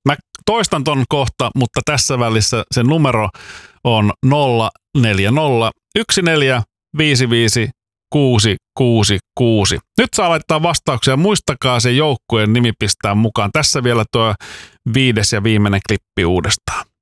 Mä toistan ton kohta, mutta tässä välissä sen numero on 04014555666. Nyt saa laittaa vastauksia. Muistakaa se joukkueen nimi pistää mukaan. Tässä vielä tuo 5. ja viimeinen klippi uudestaan.